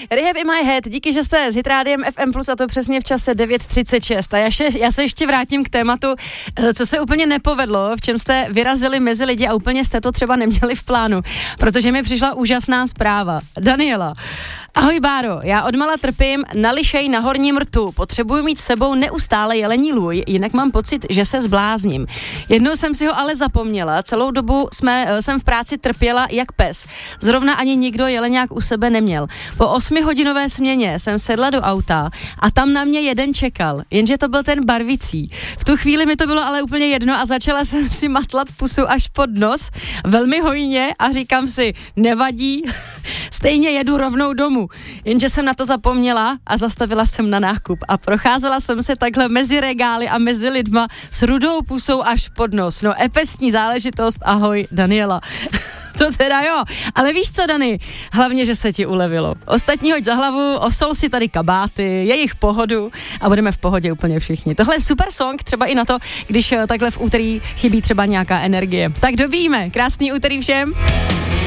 Rehab in my head, díky, že jste s Hitrádiem FM Plus a to přesně v čase 9:36. A já se ještě vrátím k tématu, co se úplně nepovedlo, v čem jste vyrazili mezi lidi a úplně jste to třeba neměli v plánu, protože mi přišla úžasná zpráva. Daniela. Ahoj Báro, já odmala trpím na lišej na horním rtu, potřebuju mít s sebou neustále jelení lůj, jinak mám pocit, že se zblázním. Jednou jsem si ho ale zapomněla, celou dobu jsem v práci trpěla jak pes. Zrovna ani nikdo jeleňák u sebe neměl. Po 8hodinové směně jsem sedla do auta a tam na mě jeden čekal, jenže to byl ten barvicí. V tu chvíli mi to bylo ale úplně jedno a začala jsem si matlat pusu až pod nos, velmi hojně a říkám si, nevadí, stejně jedu rovnou domů. Jenže jsem na to zapomněla a zastavila jsem na nákup a procházela jsem se takhle mezi regály a mezi lidma s rudou pusou až pod nos. No epesní záležitost, ahoj Daniela. To teda jo, ale víš co, Dani, hlavně, že se ti ulevilo. Ostatní hoď za hlavu, osol si tady kabáty, jejich pohodu a budeme v pohodě úplně všichni. Tohle je super song, třeba i na to, když takhle v úterý chybí třeba nějaká energie. Tak dobíjíme, krásný úterý všem.